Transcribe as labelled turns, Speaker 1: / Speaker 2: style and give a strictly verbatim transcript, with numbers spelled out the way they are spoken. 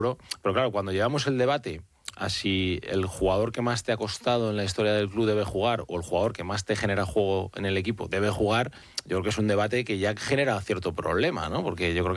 Speaker 1: Pero claro, cuando llevamos el debate a si el jugador que más te ha costado en la historia del club debe jugar o el jugador que más te genera juego en el equipo debe jugar, yo creo que es un debate que ya genera cierto problema, ¿no? Porque yo creo que